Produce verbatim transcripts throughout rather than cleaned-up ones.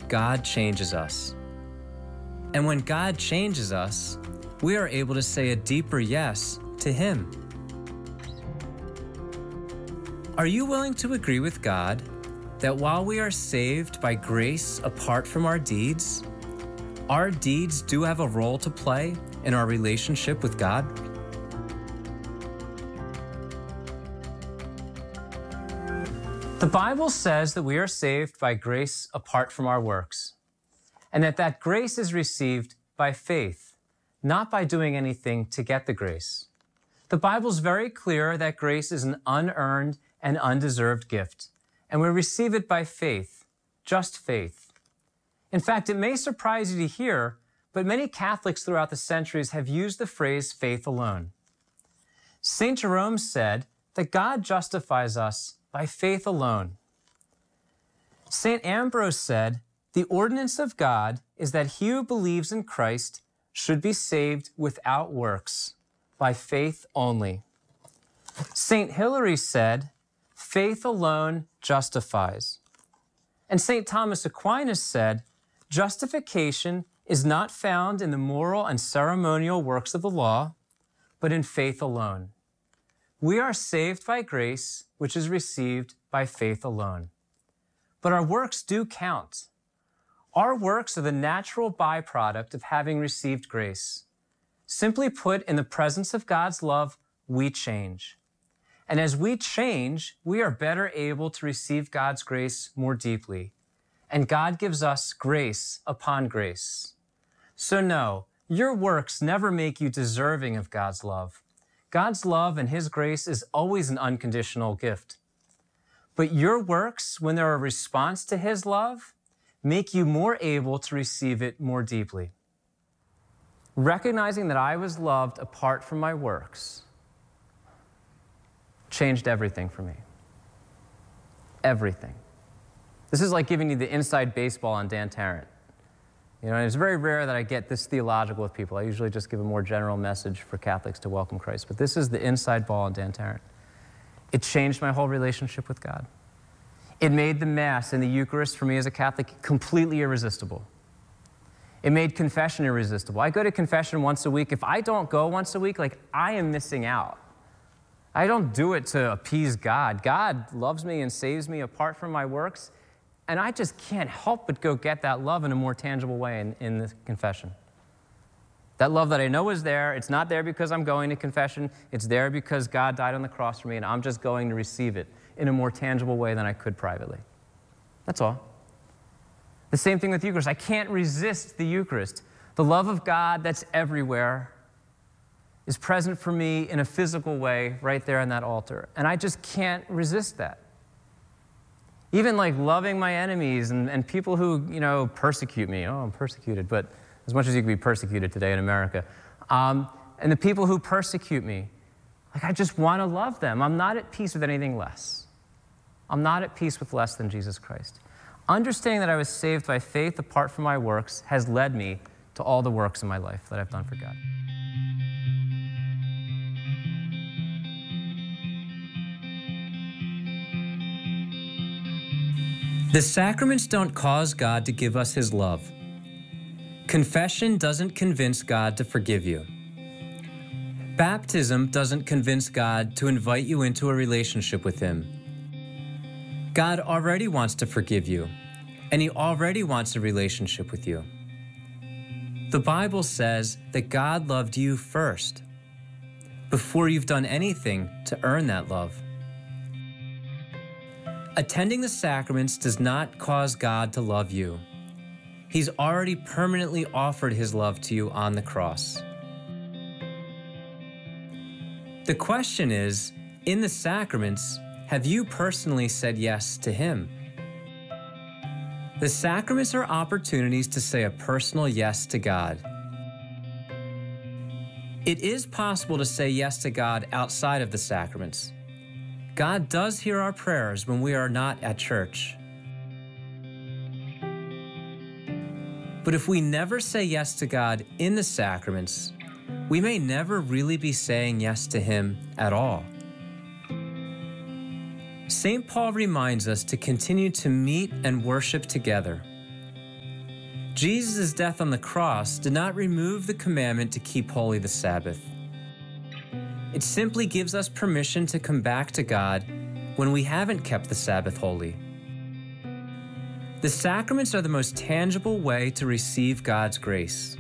God changes us. And when God changes us, we are able to say a deeper yes to Him. Are you willing to agree with God that while we are saved by grace apart from our deeds, our deeds do have a role to play in our relationship with God? The Bible says that we are saved by grace apart from our works, and that that grace is received by faith, not by doing anything to get the grace. The Bible's very clear that grace is an unearned and undeserved gift, and we receive it by faith, just faith. In fact, it may surprise you to hear, but many Catholics throughout the centuries have used the phrase faith alone. Saint Jerome said that God justifies us by faith alone. Saint Ambrose said, "The ordinance of God is that he who believes in Christ should be saved without works, by faith only." Saint Hilary said, "Faith alone justifies." And Saint Thomas Aquinas said, "Justification is not found in the moral and ceremonial works of the law, but in faith alone." We are saved by grace, which is received by faith alone. But our works do count. Our works are the natural byproduct of having received grace. Simply put, in the presence of God's love, we change. And as we change, we are better able to receive God's grace more deeply. And God gives us grace upon grace. So no, your works never make you deserving of God's love. God's love and His grace is always an unconditional gift. But your works, when they're a response to His love, make you more able to receive it more deeply. Recognizing that I was loved apart from my works changed everything for me. Everything. This is like giving you the inside baseball on Dan Tarrant. You know, and it's very rare that I get this theological with people. I usually just give a more general message for Catholics to welcome Christ. But this is the inside ball on Dan Tarrant. It changed my whole relationship with God. It made the Mass and the Eucharist for me as a Catholic completely irresistible. It made confession irresistible. I go to confession once a week. If I don't go once a week, like, I am missing out. I don't do it to appease God. God loves me and saves me apart from my works, and I just can't help but go get that love in a more tangible way in, in the confession. That love that I know is there, it's not there because I'm going to confession, it's there because God died on the cross for me, and I'm just going to receive it in a more tangible way than I could privately. That's all. The same thing with Eucharist. I can't resist the Eucharist. The love of God that's everywhere is present for me in a physical way right there on that altar. And I just can't resist that. Even like loving my enemies and, and people who, you know, persecute me. Oh, I'm persecuted, but as much as you can be persecuted today in America. Um, and the people who persecute me, like, I just want to love them. I'm not at peace with anything less. I'm not at peace with less than Jesus Christ. Understanding that I was saved by faith apart from my works has led me to all the works in my life that I've done for God. The sacraments don't cause God to give us His love. Confession doesn't convince God to forgive you. Baptism doesn't convince God to invite you into a relationship with Him. God already wants to forgive you, and He already wants a relationship with you. The Bible says that God loved you first, before you've done anything to earn that love. Attending the sacraments does not cause God to love you. He's already permanently offered His love to you on the cross. The question is, in the sacraments, have you personally said yes to Him? The sacraments are opportunities to say a personal yes to God. It is possible to say yes to God outside of the sacraments. God does hear our prayers when we are not at church. But if we never say yes to God in the sacraments, we may never really be saying yes to Him at all. Saint Paul reminds us to continue to meet and worship together. Jesus' death on the cross did not remove the commandment to keep holy the Sabbath. It simply gives us permission to come back to God when we haven't kept the Sabbath holy. The sacraments are the most tangible way to receive God's grace.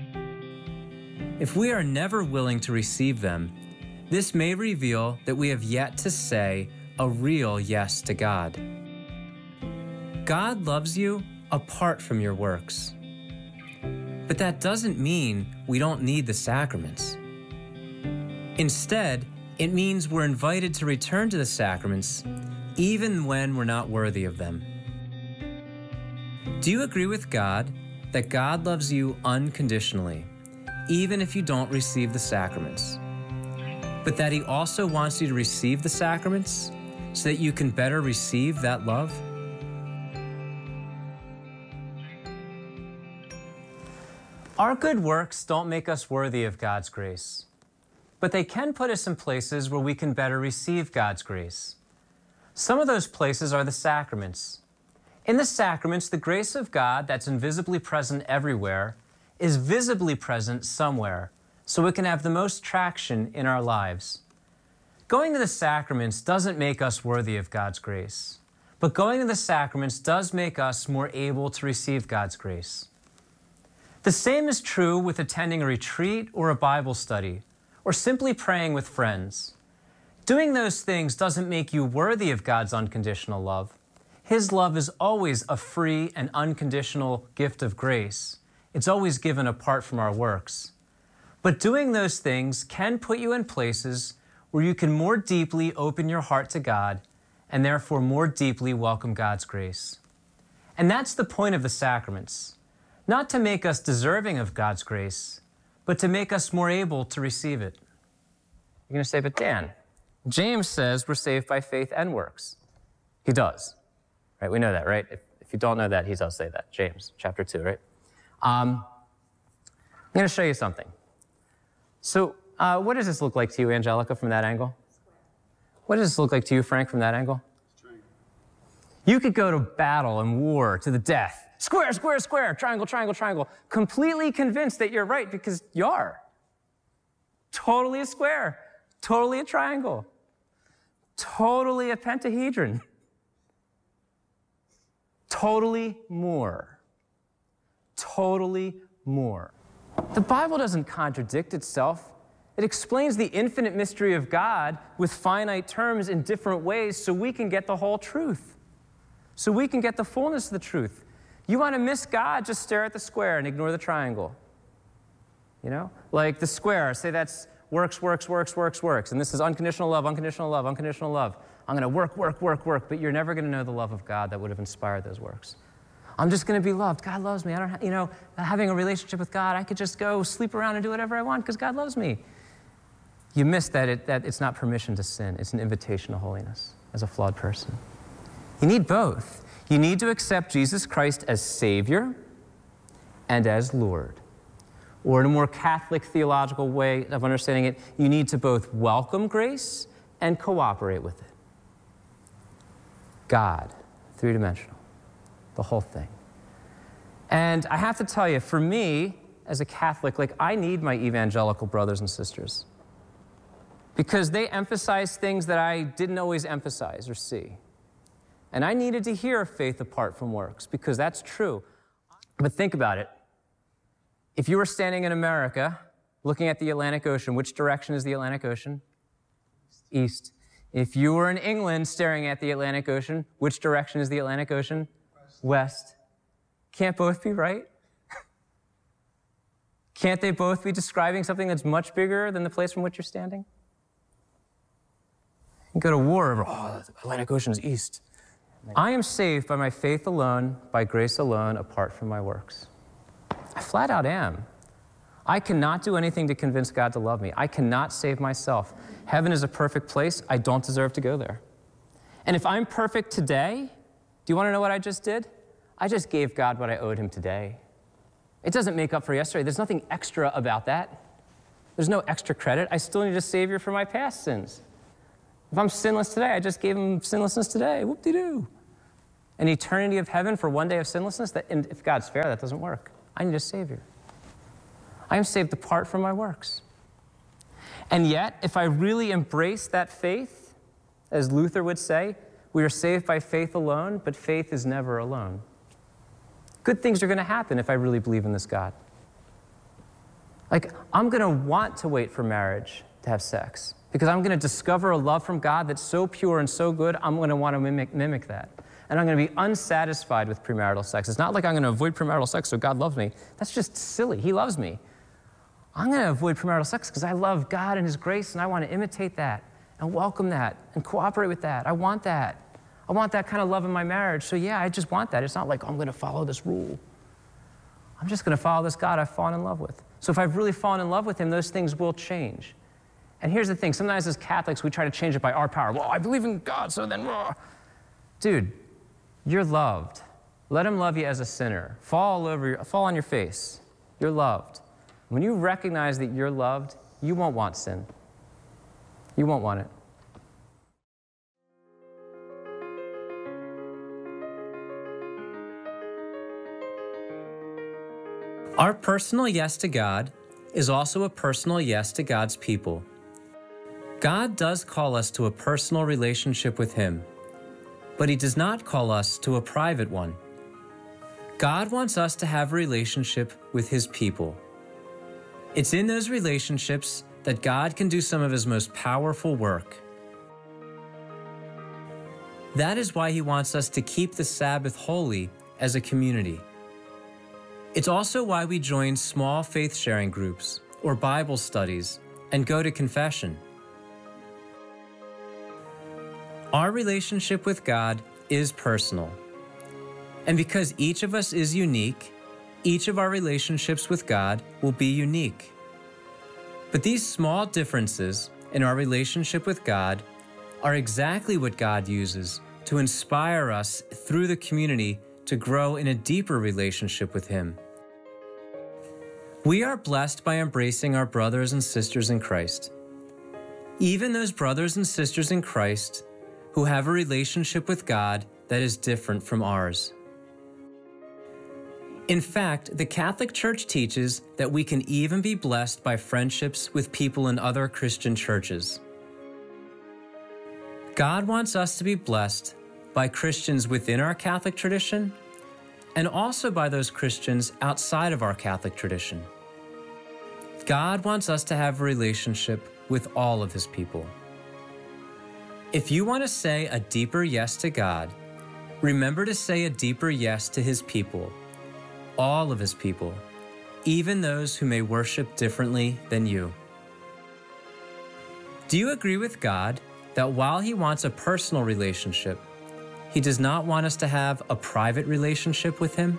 If we are never willing to receive them, this may reveal that we have yet to say a real yes to God. God loves you apart from your works. But that doesn't mean we don't need the sacraments. Instead, it means we're invited to return to the sacraments even when we're not worthy of them. Do you agree with God that God loves you unconditionally, even if you don't receive the sacraments, but that He also wants you to receive the sacraments so that you can better receive that love? Our good works don't make us worthy of God's grace, but they can put us in places where we can better receive God's grace. Some of those places are the sacraments. In the sacraments, the grace of God that's invisibly present everywhere is visibly present somewhere, so it can have the most traction in our lives. Going to the sacraments doesn't make us worthy of God's grace, but going to the sacraments does make us more able to receive God's grace. The same is true with attending a retreat or a Bible study, or simply praying with friends. Doing those things doesn't make you worthy of God's unconditional love. His love is always a free and unconditional gift of grace. It's always given apart from our works. But doing those things can put you in places where you can more deeply open your heart to God and therefore more deeply welcome God's grace. And that's the point of the sacraments. Not to make us deserving of God's grace, but to make us more able to receive it. You're going to say, but Dan, James says we're saved by faith and works. He does, right? We know that, right? If, if you don't know that, he does say that. James chapter two, right? Um, I'm going to show you something. So uh, what does this look like to you, Angelica, from that angle? What does this look like to you, Frank, from that angle? You could go to battle and war to the death. Square, square, square, triangle, triangle, triangle. Completely convinced that you're right because you are. Totally a square. Totally a triangle. Totally a pentahedron. Totally more. Totally more. The Bible doesn't contradict itself. It explains the infinite mystery of God with finite terms in different ways so we can get the whole truth. So we can get the fullness of the truth. You want to miss God, just stare at the square and ignore the triangle. You know? Like the square, say that's works, works, works, works, works. And this is unconditional love, unconditional love, unconditional love. I'm going to work, work, work, work, but you're never going to know the love of God that would have inspired those works. I'm just going to be loved. God loves me. I don't, ha- you know, having a relationship with God, I could just go sleep around and do whatever I want because God loves me. You miss that, it, that it's not permission to sin. It's an invitation to holiness as a flawed person. You need both. You need to accept Jesus Christ as Savior and as Lord. Or in a more Catholic theological way of understanding it, you need to both welcome grace and cooperate with it. God, three-dimensional, the whole thing. And I have to tell you, for me, as a Catholic, like I need my evangelical brothers and sisters because they emphasize things that I didn't always emphasize or see. And I needed to hear faith apart from works because that's true. But think about it. If you were standing in America looking at the Atlantic Ocean, which direction is the Atlantic Ocean? East. If you were in England staring at the Atlantic Ocean, which direction is the Atlantic Ocean? West. West. Can't both be right? Can't they both be describing something that's much bigger than the place from which you're standing? You go to war over, oh, the Atlantic Ocean is east. I am saved by my faith alone, by grace alone, apart from my works. I flat out am. I cannot do anything to convince God to love me. I cannot save myself. Heaven is a perfect place. I don't deserve to go there. And if I'm perfect today, do you want to know what I just did? I just gave God what I owed him today. It doesn't make up for yesterday. There's nothing extra about that. There's no extra credit. I still need a Savior for my past sins. If I'm sinless today, I just gave him sinlessness today. Whoop-de-doo. An eternity of heaven for one day of sinlessness? That, and if God's fair, that doesn't work. I need a Savior. I am saved apart from my works. And yet, if I really embrace that faith, as Luther would say, we are saved by faith alone, but faith is never alone. Good things are going to happen if I really believe in this God. Like, I'm going to want to wait for marriage to have sex because I'm going to discover a love from God that's so pure and so good, I'm going to want to mimic, mimic that. And I'm going to be unsatisfied with premarital sex. It's not like I'm going to avoid premarital sex so God loves me. That's just silly. He loves me. I'm going to avoid premarital sex because I love God and His grace, and I want to imitate that and welcome that and cooperate with that. I want that. I want that kind of love in my marriage. So yeah, I just want that. It's not like, oh, I'm going to follow this rule. I'm just going to follow this God I've fallen in love with. So if I've really fallen in love with Him, those things will change. And here's the thing. Sometimes as Catholics, we try to change it by our power. Well, I believe in God, so then, uh. Dude, you're loved. Let Him love you as a sinner. Fall all over your, fall on your face. You're loved. When you recognize that you're loved, you won't want sin. You won't want it. Our personal yes to God is also a personal yes to God's people. God does call us to a personal relationship with Him, but He does not call us to a private one. God wants us to have a relationship with His people. It's in those relationships that God can do some of His most powerful work. That is why He wants us to keep the Sabbath holy as a community. It's also why we join small faith-sharing groups or Bible studies and go to confession. Our relationship with God is personal. And because each of us is unique, each of our relationships with God will be unique. But these small differences in our relationship with God are exactly what God uses to inspire us through the community to grow in a deeper relationship with Him. We are blessed by embracing our brothers and sisters in Christ. Even those brothers and sisters in Christ who have a relationship with God that is different from ours. In fact, the Catholic Church teaches that we can even be blessed by friendships with people in other Christian churches. God wants us to be blessed by Christians within our Catholic tradition and also by those Christians outside of our Catholic tradition. God wants us to have a relationship with all of His people. If you want to say a deeper yes to God, remember to say a deeper yes to His people, all of His people, even those who may worship differently than you. Do you agree with God that while He wants a personal relationship, He does not want us to have a private relationship with Him?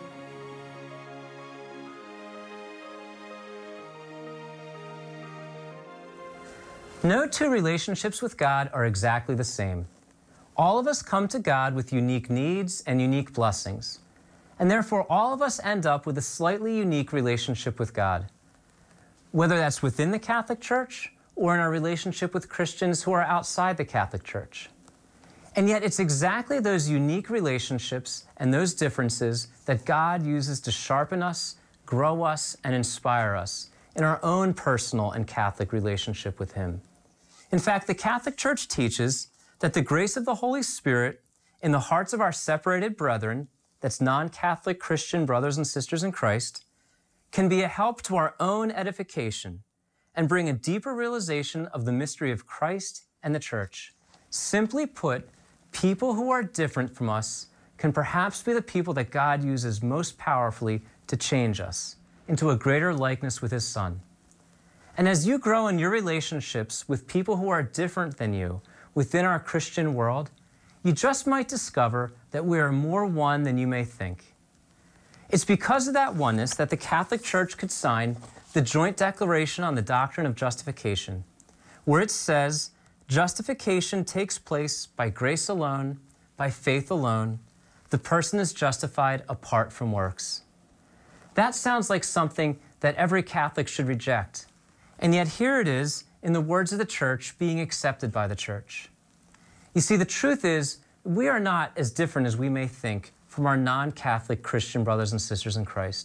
No two relationships with God are exactly the same. All of us come to God with unique needs and unique blessings, and therefore all of us end up with a slightly unique relationship with God, whether that's within the Catholic Church or in our relationship with Christians who are outside the Catholic Church. And yet it's exactly those unique relationships and those differences that God uses to sharpen us, grow us, and inspire us in our own personal and Catholic relationship with Him. In fact, the Catholic Church teaches that the grace of the Holy Spirit in the hearts of our separated brethren, that's non-Catholic Christian brothers and sisters in Christ, can be a help to our own edification and bring a deeper realization of the mystery of Christ and the Church. Simply put, people who are different from us can perhaps be the people that God uses most powerfully to change us into a greater likeness with His Son. And as you grow in your relationships with people who are different than you within our Christian world, you just might discover that we are more one than you may think. It's because of that oneness that the Catholic Church could sign the Joint Declaration on the Doctrine of Justification, where it says, justification takes place by grace alone, by faith alone. The person is justified apart from works. That sounds like something that every Catholic should reject. And yet here it is, in the words of the Church, being accepted by the Church. You see, the truth is, we are not as different as we may think from our non-Catholic Christian brothers and sisters in Christ.